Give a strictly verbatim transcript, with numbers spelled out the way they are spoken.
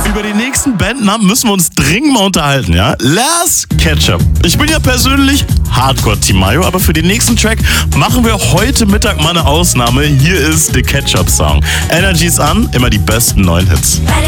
Über die nächsten Bandnamen müssen wir uns dringend mal unterhalten, ja? Last Ketchup. Ich bin ja persönlich Hardcore-Team Mayo, aber für den nächsten Track machen wir heute Mittag mal eine Ausnahme. Hier ist The Ketchup Song. Energy ist an, immer die besten neuen Hits. Weil